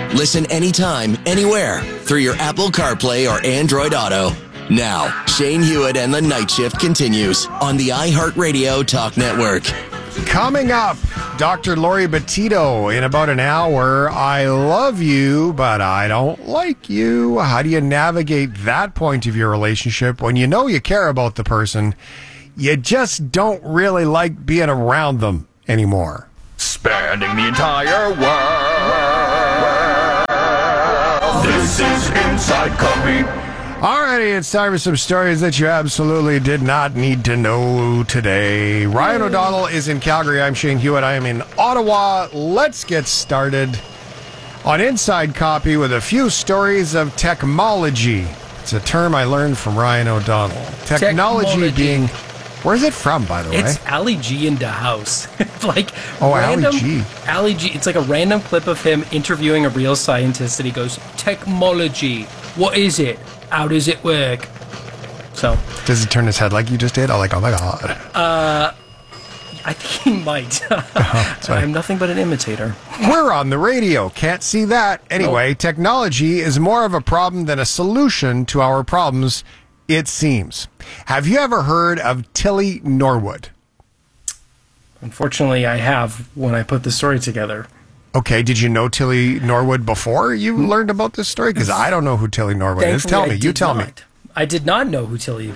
Listen anytime, anywhere, through your Apple CarPlay or Android Auto. Now, Shane Hewitt and the Night Shift continues on the iHeartRadio Talk Network. Coming up, Dr. Lori Betito in about an hour. I love you, but I don't like you. How do you navigate that point of your relationship when you know you care about the person, you just don't really like being around them anymore? Spanning the entire world. This is Inside Copy. Alrighty, it's time for some stories that you absolutely did not need to know today. Ryan O'Donnell is in Calgary. I'm Shane Hewitt. I am in Ottawa. Let's get started on Inside Copy with a few stories of technology. It's a term I learned from Ryan O'Donnell. Technology being... Where's it from, by the way? It's Ali G in the house. Like Ali G. Ali G. It's like a random clip of him interviewing a real scientist, and he goes, "Technology. What is it? How does it work?" So does he turn his head like you just did? I'm like, oh my god. I think he might. I'm nothing but an imitator. We're on the radio. Can't see that. Anyway, Technology is more of a problem than a solution to our problems, it seems. Have you ever heard of Tilly Norwood? Unfortunately, I have when I put the story together. Okay, did you know Tilly Norwood before you learned about this story? Because I don't know who Tilly Norwood is. Tell me. You tell me. I did not know who Tilly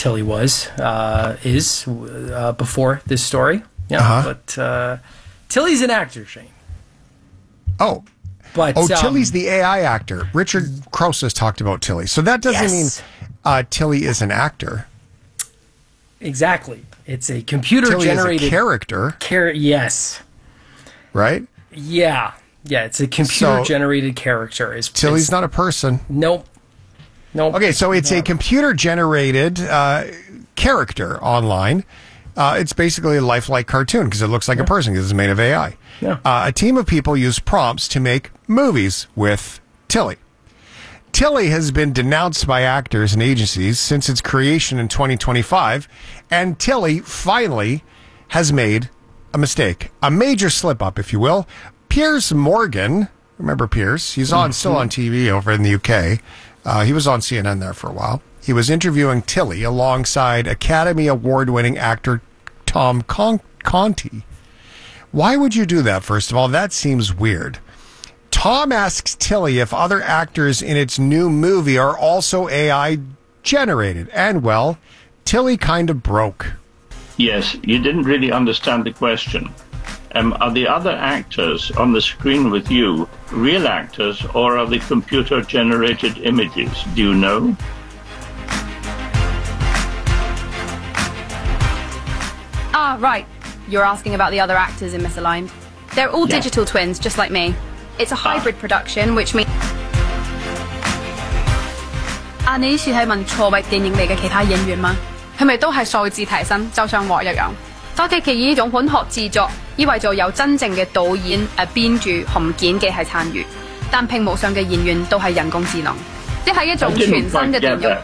is before this story. Yeah, but Tilly's an actor, Shane. Oh. But Tilly's the AI actor. Richard Crouse has talked about Tilly. So that doesn't mean Tilly is an actor. Exactly. It's a computer-generated... Tilly is a character. Yes. Right? Yeah. Yeah, it's a computer-generated character. Tilly's not a person. Nope. Okay, so it's a computer-generated character online. It's basically a lifelike cartoon because it looks like a person because it's made of AI. Yeah. A team of people use prompts to make movies with Tilly. Tilly has been denounced by actors and agencies since its creation in 2025, and Tilly finally has made a mistake, a major slip-up, if you will. Piers Morgan, remember Piers? He's still on TV over in the UK. He was on CNN there for a while. He was interviewing Tilly alongside Academy Award-winning actor Tom Conti. Why would you do that, first of all? That seems weird. Tom asks Tilly if other actors in its new movie are also AI generated. And, well, Tilly kind of broke. Yes, you didn't really understand the question. Are the other actors on the screen with you real actors, or are they computer-generated images? Do you know? Right. You're asking about the other actors in Misaligned. They're all digital twins, just like me. It's a hybrid production, which means... 你是係問錯位電影嚟嘅其他演員嗎？係咪都係數字提升，就像我一樣？多啲以呢種本學製作，以為就有真正嘅導演、編劇同剪輯係參與，但屏幕上嘅演員都係人工智能，即係一種全新嘅電影。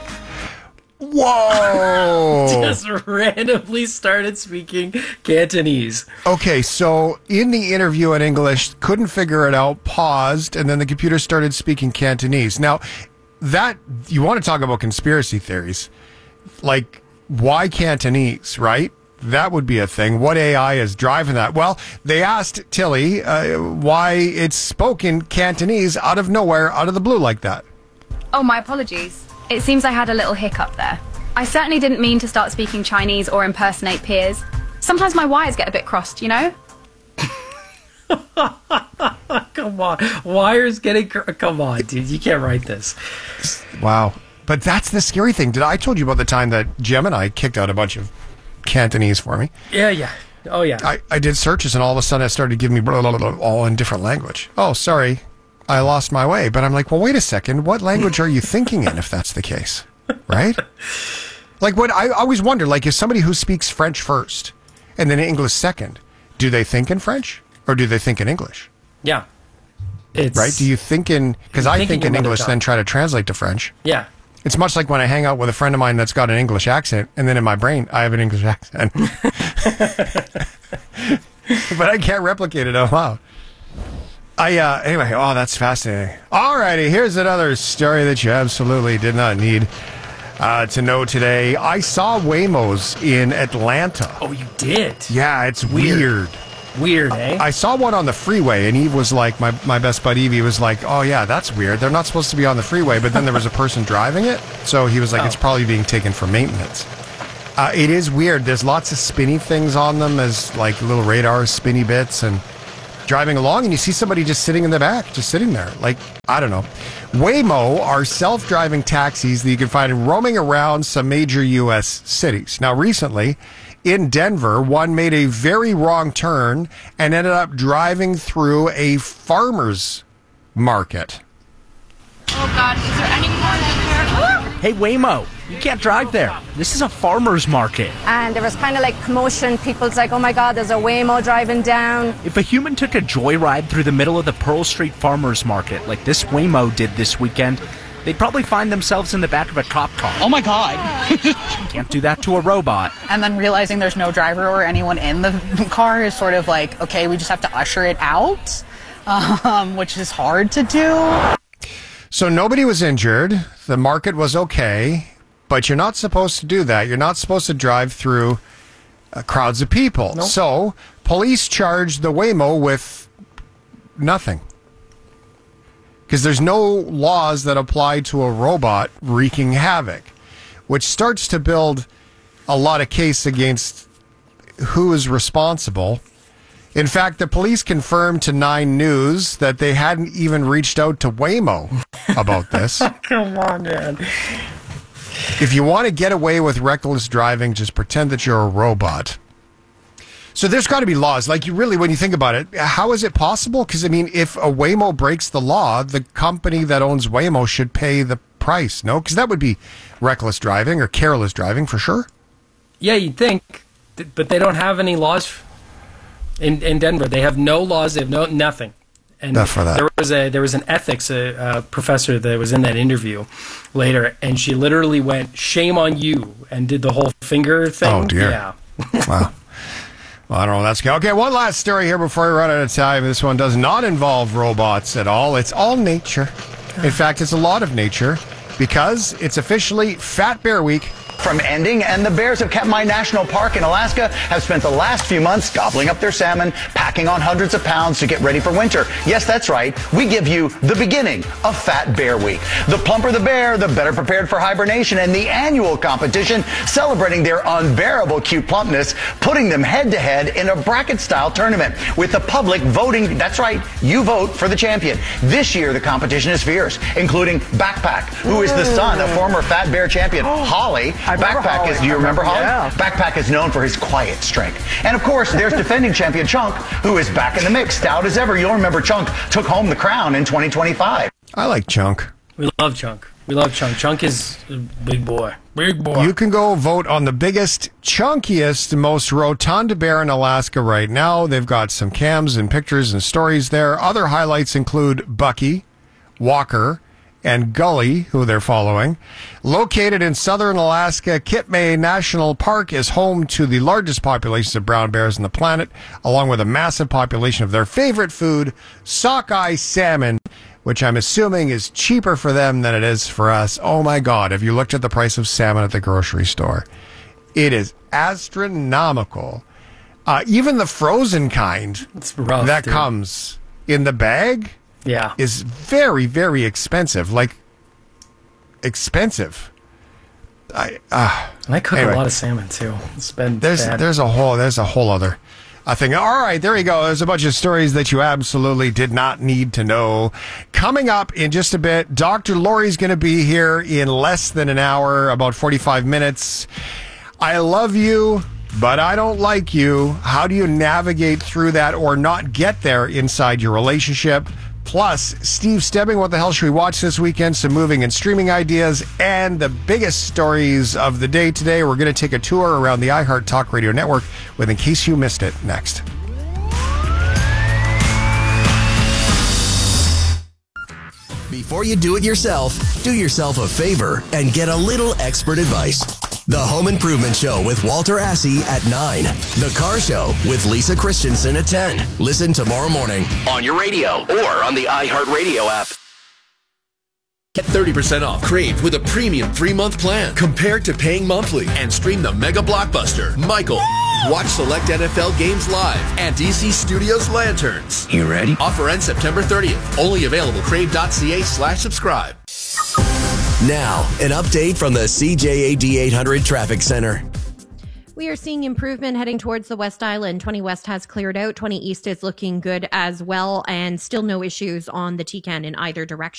Whoa! Just randomly started speaking Cantonese. Okay, so in the interview in English, couldn't figure it out, paused, and then the computer started speaking Cantonese. Now, that, you want to talk about conspiracy theories. Like, why Cantonese, right? That would be a thing. What AI is driving that? Well, they asked Tilly why it's spoken Cantonese out of nowhere, out of the blue like that. Oh, my apologies. It seems I had a little hiccup there. I certainly didn't mean to start speaking Chinese or impersonate Piers. Sometimes my wires get a bit crossed, you know? Come on. Wires getting... Come on, dude. You can't write this. Wow. But that's the scary thing. I told you about the time that Gemini kicked out a bunch of Cantonese for me. Yeah. Oh, yeah. I did searches, and all of a sudden it started giving me blah, blah, blah, blah, all in different language. Oh, sorry. I lost my way. But I'm like, well, wait a second. What language are you thinking in if that's the case? Right? Like, what I always wonder, like, is somebody who speaks French first and then English second, do they think in French or do they think in English? Yeah. Right? Do you think in... Because I think in English, then try to translate to French. Yeah. It's much like when I hang out with a friend of mine that's got an English accent, and then in my brain, I have an English accent. But I can't replicate it out loud. Anyway, that's fascinating. Alrighty, here's another story that you absolutely did not need to know today. I saw Waymos in Atlanta. Oh, you did? Yeah, it's weird. Weird, eh? I saw one on the freeway, and Eve was like, my best buddy Evie was like, oh yeah, that's weird. They're not supposed to be on the freeway, but then there was a person driving it, so he was like, it's probably being taken for maintenance. It is weird. There's lots of spinny things on them as like little radar spinny bits, and driving along, and you see somebody just sitting in the back, just sitting there. Like, I don't know. Waymo are self-driving taxis that you can find roaming around some major U.S. cities. Now, recently, in Denver, one made a very wrong turn and ended up driving through a farmer's market. Oh, God, is there anyone in there? Hey, Waymo, you can't drive there. This is a farmer's market. And there was kind of like commotion. People's like, oh my God, there's a Waymo driving down. If a human took a joyride through the middle of the Pearl Street farmer's market like this Waymo did this weekend, they'd probably find themselves in the back of a cop car. Oh my God. Can't do that to a robot. And then realizing there's no driver or anyone in the car is sort of like, okay, we just have to usher it out, which is hard to do. So nobody was injured. The market was okay, but you're not supposed to do that. You're not supposed to drive through crowds of people. Nope. So police charged the Waymo with nothing. Because there's no laws that apply to a robot wreaking havoc, which starts to build a lot of case against who is responsible. In fact, the police confirmed to 9 News that they hadn't even reached out to Waymo about this. Come on, man. If you want to get away with reckless driving, just pretend that you're a robot. So there's got to be laws. Like, you really, when you think about it, how is it possible? Because, I mean, if a Waymo breaks the law, the company that owns Waymo should pay the price, no? Because that would be reckless driving or careless driving for sure. Yeah, you'd think. But they don't have any laws in Denver. They have no laws. They have nothing. And for that. there was an ethics professor that was in that interview later, and she literally went, "Shame on you," and did the whole finger thing. Oh, dear. Yeah. Wow. Well, I don't know. That's good. Okay, one last story here before we run out of time. This one does not involve robots at all. It's all nature. In fact, it's a lot of nature because it's officially Fat Bear Week. From ending, and the bears of Katmai National Park in Alaska have spent the last few months gobbling up their salmon, packing on hundreds of pounds to get ready for winter. Yes, that's right. We give you the beginning of Fat Bear Week. The plumper the bear, the better prepared for hibernation, and the annual competition celebrating their unbearable cute plumpness, putting them head-to-head in a bracket-style tournament with the public voting. That's right, you vote for the champion. This year, the competition is fierce, including Backpack, who is the son of former Fat Bear champion Holly. Backpack is, do you remember Holly? Yeah. Backpack is known for his quiet strength. And of course, there's defending champion Chunk, who is back in the mix, stout as ever. You'll remember Chunk took home the crown in 2025. I like Chunk. We love Chunk. We love Chunk. Chunk is a big boy. Big boy. You can go vote on the biggest, chunkiest, most rotund bear in Alaska right now. They've got some cams and pictures and stories there. Other highlights include Bucky, Walker, and Gully, who they're following. Located in southern Alaska, Kitmai National Park is home to the largest populations of brown bears on the planet, along with a massive population of their favorite food, sockeye salmon, which I'm assuming is cheaper for them than it is for us. Oh my God, have you looked at the price of salmon at the grocery store? It is astronomical. Even the frozen kind it's rough, that dude. comes in the bag is very, very expensive. Like, expensive. I cook a lot of salmon too. It's been there's a whole other thing. All right, there you go. There's a bunch of stories that you absolutely did not need to know. Coming up in just a bit, Dr. Lori's going to be here in less than an hour, about 45 minutes. I love you, but I don't like you. How do you navigate through that or not get there inside your relationship? Plus, Steve Stebbing, what the hell should we watch this weekend? Some moving and streaming ideas and the biggest stories of the day today. We're going to take a tour around the iHeart Talk Radio Network with In Case You Missed It next. Before you do it yourself, do yourself a favor and get a little expert advice. The Home Improvement Show with Walter Assey at 9. The Car Show with Lisa Christensen at 10. Listen tomorrow morning on your radio or on the iHeartRadio app. Get 30% off Crave with a premium 3-month plan compared to paying monthly, and stream the mega blockbuster, Michael. Watch select NFL games live and DC Studios Lanterns. You ready? Offer ends September 30th. Only available crave.ca/subscribe. Now, an update from the CJAD 800 Traffic Center. We are seeing improvement heading towards the West Island. 20 West has cleared out. 20 East is looking good as well, and still no issues on the TCAN in either direction.